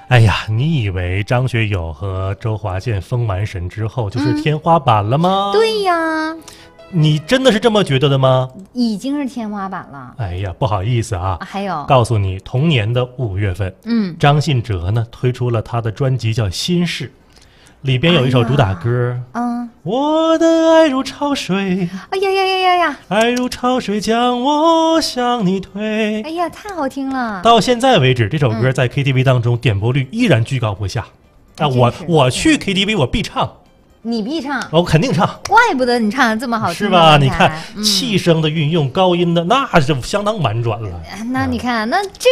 哎呀，你以为张学友和周华健封完神之后就是天花板了吗？ 对呀， 你真的是这么觉得的吗？ 已经是天花板了。 哎呀，不好意思啊， 还有， 告诉你，同年的5月份，张信哲呢推出了他的专辑叫《心事》，里边有一首主打歌，我的爱如潮水， 哎呀呀呀呀呀， 爱如潮水将我向你推。 哎呀，太好听了！ 到现在为止，这首歌在 KTV 当中点播率依然居高不下。啊，我去 KTV 我必唱。 你必唱， 我肯定唱， 怪不得你唱的这么好听， 是吧？你看气声的运用，高音的那是相当婉转了。 那你看，那这